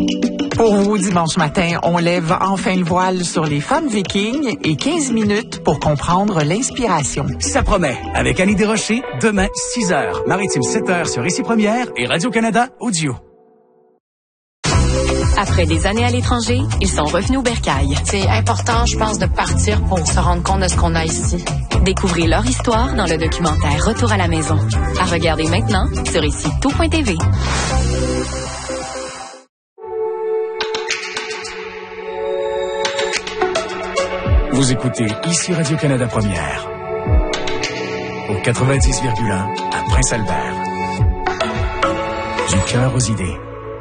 Pour vous, dimanche matin, on lève enfin le voile sur les femmes vikings et 15 minutes pour comprendre l'inspiration. Ça promet. Avec Annie Desrochers, demain, 6h, Maritime 7h sur Ici Première et Radio-Canada Audio. Après des années à l'étranger, ils sont revenus au Bercail. C'est important, je pense, de partir pour se rendre compte de ce qu'on a ici. Découvrez leur histoire dans le documentaire Retour à la maison. À regarder maintenant sur ici-tout.tv. Vous écoutez Ici Radio-Canada Première. Au 90,1 à Prince-Albert. Du cœur aux idées.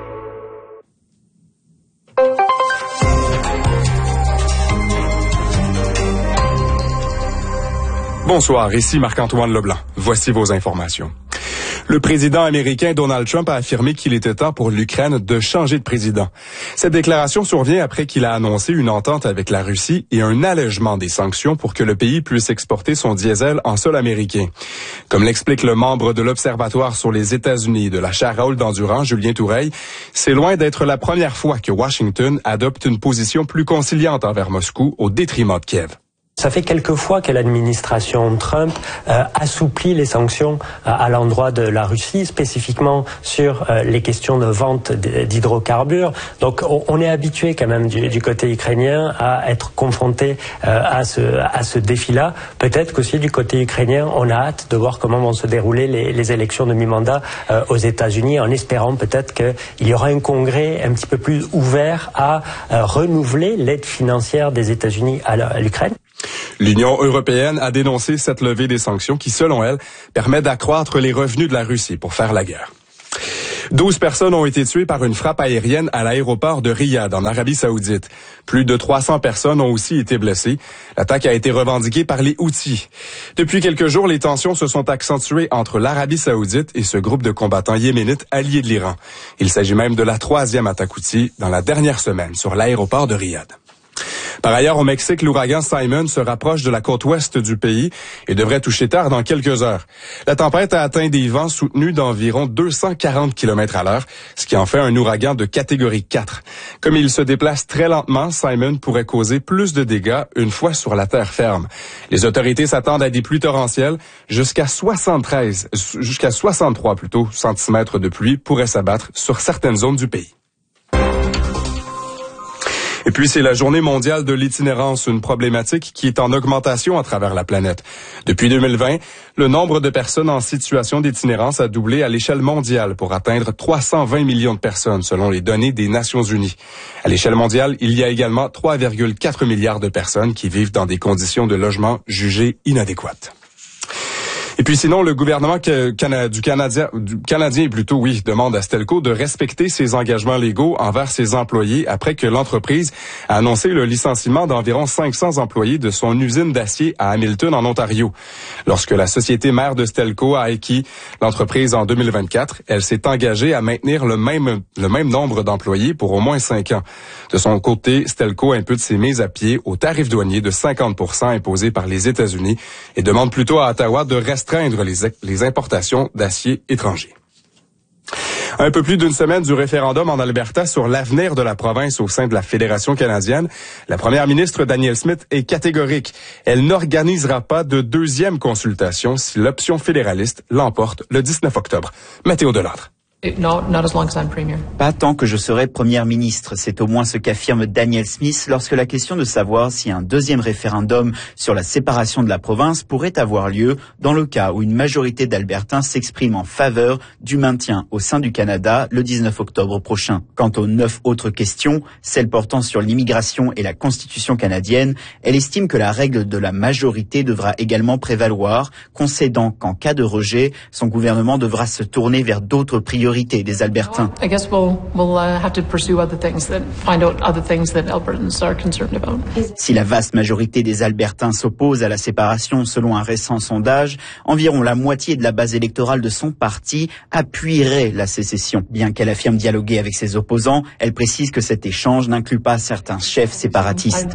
Bonsoir, ici Marc-Antoine Leblanc. Voici vos informations. Le président américain Donald Trump a affirmé qu'il était temps pour l'Ukraine de changer de président. Cette déclaration survient après qu'il a annoncé une entente avec la Russie et un allègement des sanctions pour que le pays puisse exporter son diesel en sol américain. Comme l'explique le membre de l'Observatoire sur les États-Unis de la chaire Raoul d'Endurant, Julien Toureille, c'est loin d'être la première fois que Washington adopte une position plus conciliante envers Moscou au détriment de Kiev. Ça fait quelques fois que l'administration Trump assouplit les sanctions à l'endroit de la Russie, spécifiquement sur les questions de vente d'hydrocarbures. Donc on est habitué quand même du côté ukrainien à être confronté à ce défi-là. Peut-être qu'aussi du côté ukrainien, on a hâte de voir comment vont se dérouler les élections de mi-mandat aux États-Unis, en espérant peut-être qu'il y aura un congrès un petit peu plus ouvert à renouveler l'aide financière des États-Unis à l'Ukraine. L'Union européenne a dénoncé cette levée des sanctions qui, selon elle, permet d'accroître les revenus de la Russie pour faire la guerre. 12 personnes ont été tuées par une frappe aérienne à l'aéroport de Riyad, en Arabie Saoudite. Plus de 300 personnes ont aussi été blessées. L'attaque a été revendiquée par les Houthis. Depuis quelques jours, les tensions se sont accentuées entre l'Arabie Saoudite et ce groupe de combattants yéménites alliés de l'Iran. Il s'agit même de la 3e attaque Houthi dans la dernière semaine sur l'aéroport de Riyad. Par ailleurs, au Mexique, l'ouragan Simon se rapproche de la côte ouest du pays et devrait toucher terre dans quelques heures. La tempête a atteint des vents soutenus d'environ 240 km/h, ce qui en fait un ouragan de catégorie 4. Comme il se déplace très lentement, Simon pourrait causer plus de dégâts une fois sur la terre ferme. Les autorités s'attendent à des pluies torrentielles jusqu'à 63 centimètres de pluie pourraient s'abattre sur certaines zones du pays. Et puis, c'est la journée mondiale de l'itinérance, une problématique qui est en augmentation à travers la planète. Depuis 2020, le nombre de personnes en situation d'itinérance a doublé à l'échelle mondiale pour atteindre 320 millions de personnes, selon les données des Nations Unies. À l'échelle mondiale, il y a également 3,4 milliards de personnes qui vivent dans des conditions de logement jugées inadéquates. Et puis sinon, le gouvernement canadien demande à Stelco de respecter ses engagements légaux envers ses employés après que l'entreprise a annoncé le licenciement d'environ 500 employés de son usine d'acier à Hamilton, en Ontario. Lorsque la société mère de Stelco a acquis l'entreprise en 2024, elle s'est engagée à maintenir le même nombre d'employés pour au moins 5 ans. De son côté, Stelco impute ses mises à pied au tarif douanier de 50% imposé par les États-Unis et demande plutôt à Ottawa de restreindre les importations d'acier étranger. Un peu plus d'une semaine du référendum en Alberta sur l'avenir de la province au sein de la Fédération canadienne, la première ministre Danielle Smith est catégorique. Elle n'organisera pas de deuxième consultation si l'option fédéraliste l'emporte le 19 octobre. Mathéo Delattre. Pas tant que je serai première ministre. C'est au moins ce qu'affirme Danielle Smith lorsque la question de savoir si un deuxième référendum sur la séparation de la province pourrait avoir lieu dans le cas où une majorité d'Albertains s'exprime en faveur du maintien au sein du Canada le 19 octobre prochain. Quant aux 9 autres questions, celles portant sur l'immigration et la Constitution canadienne, elle estime que la règle de la majorité devra également prévaloir, concédant qu'en cas de rejet, son gouvernement devra se tourner vers d'autres priorités des Albertains. Si la vaste majorité des Albertains s'oppose à la séparation selon un récent sondage, environ la moitié de la base électorale de son parti appuierait la sécession. Bien qu'elle affirme dialoguer avec ses opposants, elle précise que cet échange n'inclut pas certains chefs séparatistes.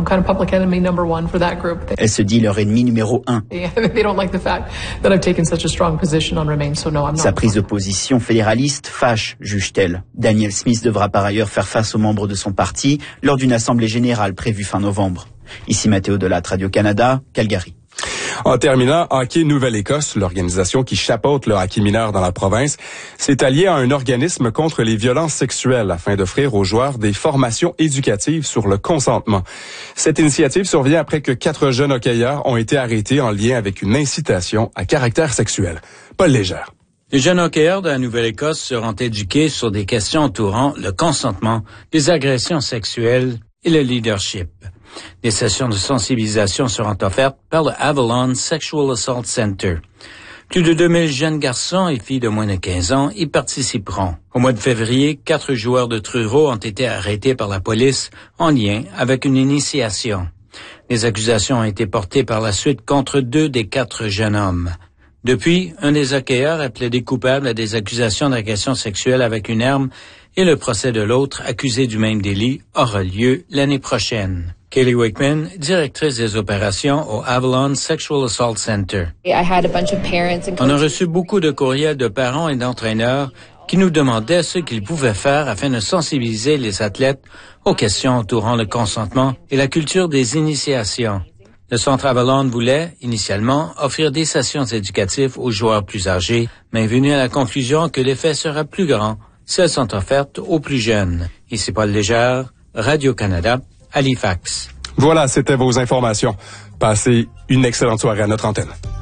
Elle se dit leur ennemi numéro 1. Sa prise de position fédéraliste généralistes fâche, juge-t-elle. Danielle Smith devra par ailleurs faire face aux membres de son parti lors d'une assemblée générale prévue fin novembre. Ici Mathéo Delatte, Radio-Canada, Calgary. En terminant, Hockey Nouvelle-Écosse, l'organisation qui chapeaute le hockey mineur dans la province, s'est alliée à un organisme contre les violences sexuelles afin d'offrir aux joueurs des formations éducatives sur le consentement. Cette initiative survient après que 4 jeunes hockeyeurs ont été arrêtés en lien avec une incitation à caractère sexuel. Paul Légère. Les jeunes hockeyeurs de la Nouvelle-Écosse seront éduqués sur des questions entourant le consentement, les agressions sexuelles et le leadership. Des sessions de sensibilisation seront offertes par le Avalon Sexual Assault Center. Plus de 2000 jeunes garçons et filles de moins de 15 ans y participeront. Au mois de février, 4 joueurs de Truro ont été arrêtés par la police en lien avec une initiation. Des accusations ont été portées par la suite contre 2 des 4 jeunes hommes. Depuis, un des hockeyeurs a plaidé coupable à des accusations d'agression sexuelle avec une arme et le procès de l'autre, accusé du même délit, aura lieu l'année prochaine. Kaylee Wakeman, directrice des opérations au Avalon Sexual Assault Center. On a reçu beaucoup de courriels de parents et d'entraîneurs qui nous demandaient ce qu'ils pouvaient faire afin de sensibiliser les athlètes aux questions entourant le consentement et la culture des initiations. Le Centre Avalon voulait, initialement, offrir des sessions éducatives aux joueurs plus âgés, mais est venu à la conclusion que l'effet sera plus grand si elles sont offertes aux plus jeunes. Ici Paul Légère, Radio-Canada, Halifax. Voilà, c'était vos informations. Passez une excellente soirée à notre antenne.